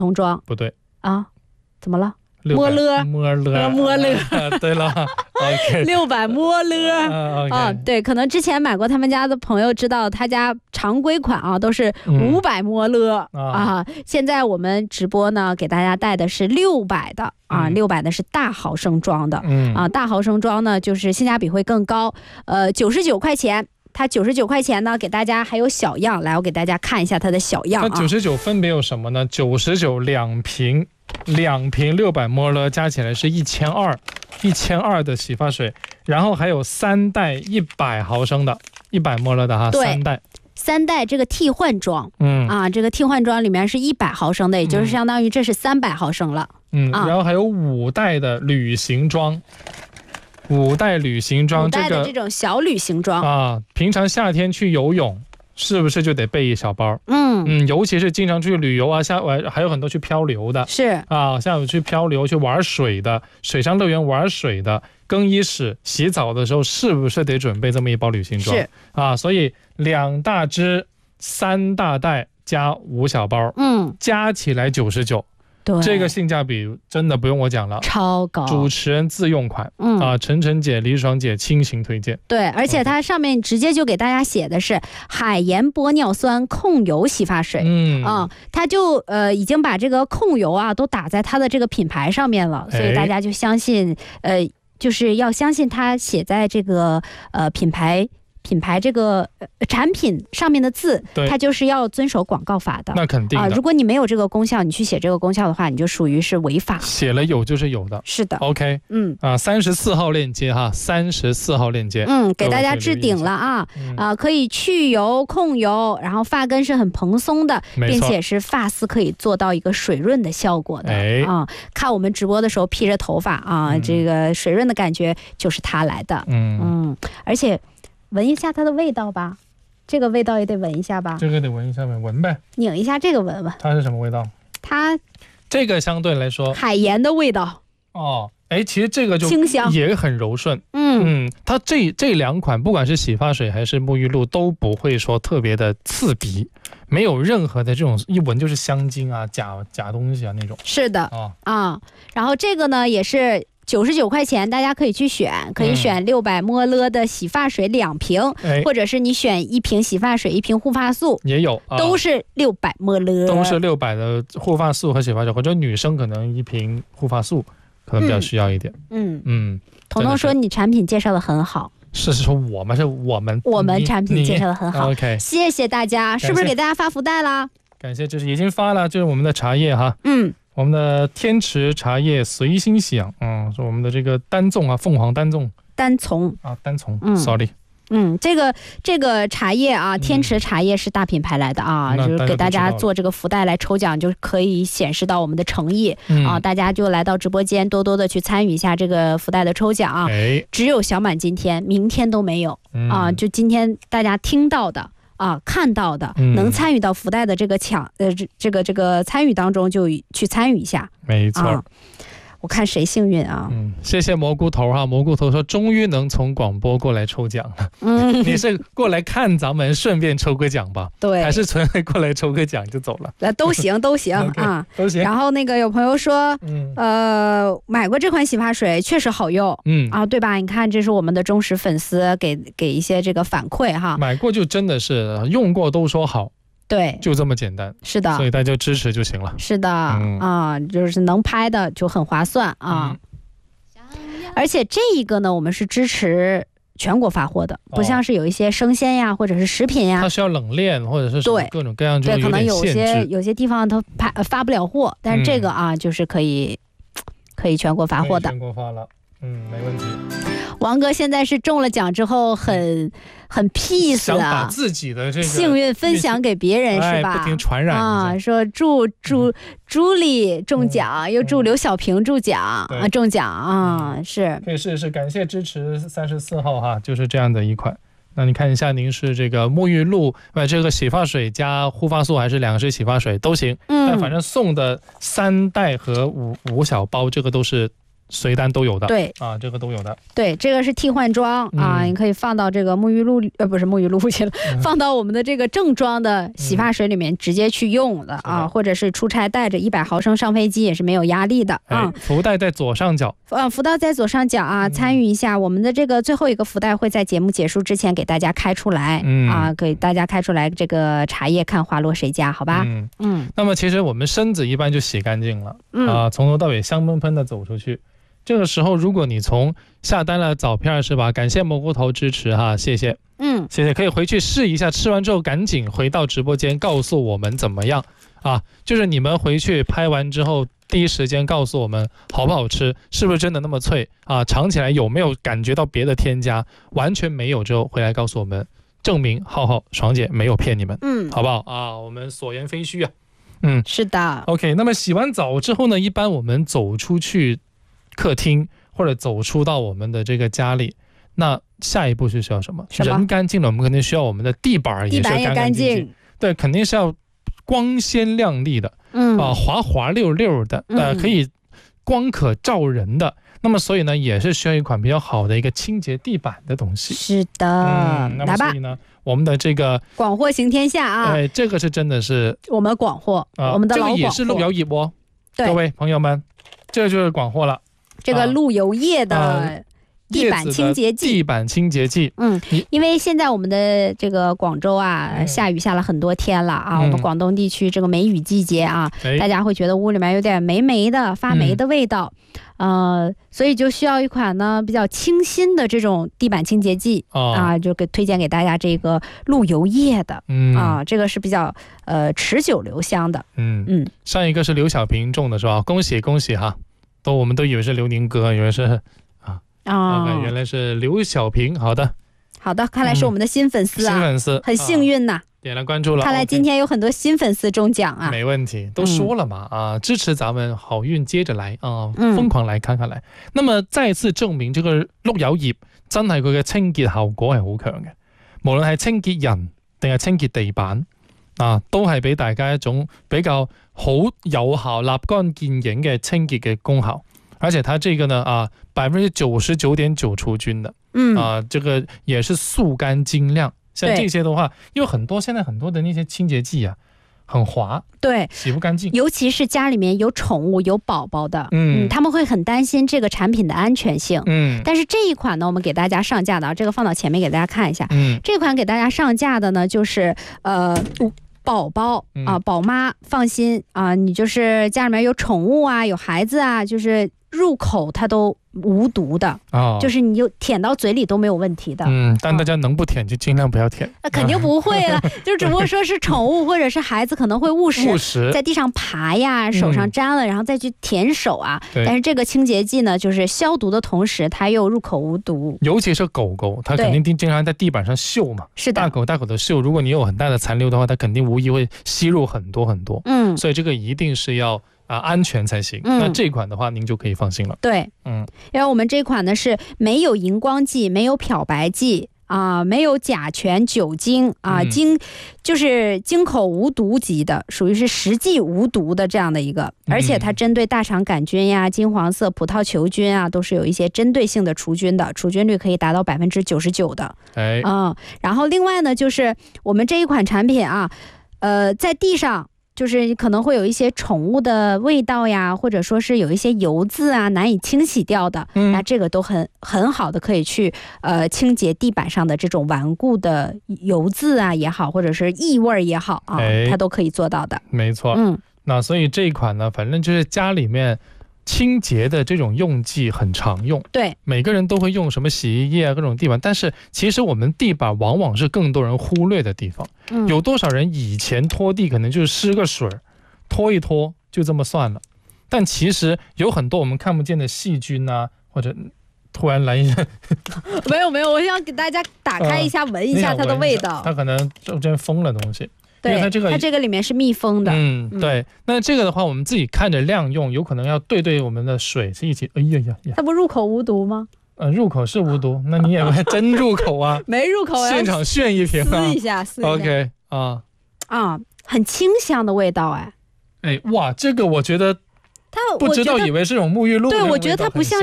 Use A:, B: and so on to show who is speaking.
A: 童装
B: 不对
A: 啊？怎么了？
B: 摸
A: 乐
B: 对了，OK，
A: 600摸乐啊，对，可能之前买过他们家的朋友知道，他家常规款啊都是500摸乐啊。现在我们直播呢，给大家带的是600的啊，600的是大毫升装的啊，大毫升装呢就是性价比会更高，99块钱。它99块钱呢，给大家还有小样，来，我给大家看一下它的小样啊。
B: 它99分别有什么呢？99两瓶600摸了，加起来是1200的洗发水，然后还有3袋100毫升的100摸了的哈，3袋这个替换装，这个替换装里面是100毫升的，也就是相当于这是300毫升了，然后还有5袋的旅行装。5袋旅行装，
A: 5袋的这种小旅行装啊，
B: 平常夏天去游泳是不是就得备一小包？尤其是经常出去旅游啊，还有很多去漂流的，
A: 是
B: 啊，下午去漂流去玩水的，水上乐园玩水的，更衣室洗澡的时候是不是得准备这么一包旅行装？
A: 是
B: 啊，所以2大支3大袋加5小包，加起来99。
A: 对，
B: 这个性价比真的不用我讲了，
A: 超高，
B: 主持人自用款，晨晨姐、李爽姐倾情推荐。
A: 对，而且它上面直接就给大家写的是海盐玻尿酸控油洗发水，它就已经把这个控油啊都打在它的这个品牌上面了，所以大家就相信，就是要相信它写在这个品牌这个产品上面的字，它就是要遵守广告法的。
B: 那肯定的
A: 如果你没有这个功效，你去写这个功效的话，你就属于是违法。
B: 写了有就是有的。
A: 是的。
B: OK， 34号链接哈，34号链接。
A: 给大家置顶了啊，可以去油控油，然后发根是很蓬松的，并且是发丝可以做到一个水润的效果的看我们直播的时候披着头发啊，这个水润的感觉就是它来的。而且。闻一下它的味道吧，这个味道也得闻一下吧。
B: 这个得闻一下呗，闻呗。
A: 拧一下这个闻闻。它
B: 是什么味道？
A: 它
B: 这个相对来说
A: 海盐的味道。
B: 其实这个就
A: 清香
B: 也很柔顺。它这2款不管是洗发水还是沐浴露都不会说特别的刺鼻，没有任何的这种一闻就是香精啊、假东西啊那种。
A: 是的然后这个呢也是。99块钱，大家可以去选，可以选600摸了的洗发水2瓶，或者是你选1瓶洗发水1瓶护发素，
B: 也有，
A: 都是600摸了，
B: 都是600的护发素和洗发水，或者女生可能1瓶护发素可能比较需要一点。
A: 彤彤说你产品介绍的很好。
B: 是说我们
A: 产品介绍的很好。
B: OK，
A: 谢谢大家，是不是给大家发福袋啦？
B: 感谢，就是已经发了，就是我们的茶叶哈。我们的天池茶叶随心享，是我们的这个单纵啊，凤凰单纵，sorry，
A: 这个茶叶啊，天池茶叶是大品牌来的啊，就是给大家做这个福袋来抽奖，就可以显示到我们的诚意大家就来到直播间，多多的去参与一下这个福袋的抽奖只有小满今天，明天都没有就今天大家听到的。看到的能参与到福袋的这个这个参与当中，就去参与一下。
B: 没错，
A: 我看谁幸运啊！
B: 谢谢蘑菇头哈，蘑菇头说终于能从广播过来抽奖了。你是过来看咱们，顺便抽个奖吧？
A: 对，
B: 还是纯粹过来抽个奖就走了？
A: 都行都行
B: 啊，都行。
A: 然后那个有朋友说，买过这款洗发水确实好用，对吧？你看，这是我们的忠实粉丝给一些这个反馈哈。
B: 买过就真的是用过都说好。
A: 对，
B: 就这么简单。
A: 是的，
B: 所以大家支持就行了。
A: 是的，就是能拍的就很划算而且这一个呢，我们是支持全国发货的，不像是有一些生鲜呀或者是食品呀，
B: 它需要冷链或者是什么各种各样，就
A: 可能有些地方它发不了货，但是这个就是可以全国发货的。
B: 全国发了，没问题。
A: 王哥现在是中了奖之后很 peace
B: 想把自己的这个
A: 幸运分享给别人是吧？
B: 不停传染
A: 说祝朱莉中奖，又祝刘小平中奖是
B: 可以试试。感谢支持34号哈，就是这样的一款。那你看一下，您是这个沐浴露这个洗发水加护发素，还是2支洗发水都行，但反正送的3袋和5小包，这个都是随单都有的。
A: 对
B: 啊，这个都有的。
A: 对，这个是替换装啊，你可以放到这个沐浴露不是沐浴露去了，放到我们的这个正装的洗发水里面直接去用的啊，或者是出差带着100毫升上飞机也是没有压力的啊。
B: 福袋在左上角，
A: 福袋在左上角啊，参与一下我们的这个最后一个福袋会在节目结束之前给大家开出来啊，给大家开出来这个茶叶看花落谁家，好吧？
B: 那么其实我们身子一般就洗干净了啊，从头到尾香喷喷的走出去。这个时候如果你从下单了枣片是吧？感谢蘑菇头支持哈，谢谢。谢谢，可以回去试一下，吃完之后赶紧回到直播间告诉我们怎么样啊？就是你们回去拍完之后第一时间告诉我们好不好吃，是不是真的那么脆啊？尝起来有没有感觉到别的添加？完全没有之后回来告诉我们，证明浩浩爽姐没有骗你们，好不好啊？我们所言非虚啊。
A: 是的。
B: OK， 那么洗完澡之后呢，一般我们走出去客厅或者走出到我们的这个家里，那下一步是需要什么？人干净了，我们肯定需要我们的地板也是要干干净净。对，肯定是要光鲜亮丽的，滑滑溜溜的，可以光可照人的。那么所以呢，也是需要一款比较好的一个清洁地板的东西。
A: 是的，
B: 那么所以呢，我们的这个
A: 广货行天下啊，
B: 这个是真的是
A: 我们广货，我们的老广货，
B: 这个也是路由业哦。各位朋友们，这就是广货了。
A: 这个路由业的地板清洁剂，
B: 地板清洁剂。
A: 因为现在我们的这个广州啊，下雨下了很多天了啊，我们广东地区这个梅雨季节啊，大家会觉得屋里面有点霉霉的、发霉的味道，所以就需要一款呢比较清新的这种地板清洁剂啊，就推荐给大家这个路由业的啊，这个是比较持久留香的。
B: 上一个是刘小平种的是吧？恭喜恭喜哈！我们都以为是刘宁哥，以为是原来是刘小平。好的，
A: 看来是我们的新粉丝啊，
B: 新粉丝
A: 很幸运呐，
B: 点了关注了。
A: 看来今天有很多新粉丝中奖啊，
B: 没问题，都說了嘛支持咱們好運接着來瘋狂來看看來。那麼再次證明這個碌柚葉真係佢嘅清潔效果係好強嘅，無論係清潔人定係清潔地板都係俾大家一種比較好有效、立竿見影嘅清潔嘅功效。而且它這個呢99.9%除菌的，這個也是速乾精亮。像這些的話，因為現在很多的那些清潔劑啊，很滑，
A: 對，
B: 洗不乾淨。
A: 尤其是家裡面有寵物、有寶寶的，他們會很擔心這個產品的安全性。但是這一款呢，我們給大家上架的，這個放到前面給大家看一下。這款給大家上架的呢，就是寶寶寶媽放心啊，你就是家裡面有寵物啊，有孩子啊，就是入口它都無毒的，就是你就舔到嘴裡都沒有問題的。
B: 但大家能不舔就盡量不要舔。
A: 肯定不會了，就只不過說是寵物或者是孩子可能會誤食，在地上爬呀，手上沾了，然後再去舔手啊。但是這個清潔劑呢，就是消毒的同時，它又入口無毒。
B: 尤其是狗狗，它肯定經常在地板上嗅嘛，
A: 是的，
B: 大口大口的嗅。如果你有很大的殘留的話，它肯定無疑會吸入很多很多。所以這個一定是要安全才行。那這款的話您就可以放心了。
A: 對，因為我們這款呢是沒有熒光劑，沒有漂白劑沒有甲醛、酒精就是京口無毒級的，屬於是實際無毒的這樣的一個，而且它針對大腸桿菌呀、金黃色葡萄球菌啊，都是有一些針對性的除菌的，除菌率可以達到99%的。然後另外呢，就是我們這一款產品在地上就是可能會有一些寵物的味道呀，或者說是有一些油漬啊難以清洗掉的，那這個都很好的可以去清潔地板上的這種頑固的油漬啊也好，或者是異味也好它都可以做到的。
B: 沒錯。那所以這一款呢，反正就是家裡面清潔的這種用劑很常用，對，每個人都會用什麼洗衣液啊，各種地板，但是其實我們地板往往是更多人忽略的地方。有多少人以前拖地可能就是濕個水拖一拖就這麼算了，但其實有很多我們看不見的細菌啊，或者突然來一下
A: 沒有，我想給大家打開一下聞一下它的味道，
B: 它可能中間封了東西。
A: 對，它這個裡面是密封的。
B: 對，那這個的話我們自己看着量用，有可能要對我們的水是一起。哎呀，
A: 它不入口無毒嗎？
B: 入口是無毒，那你也不真入口啊？
A: 沒入口，
B: 現場炫一瓶
A: 撕一下。
B: OK
A: 很清香的味道。
B: 哇，這個我覺得不知道以為是種沐浴露。
A: 對，我覺得它不像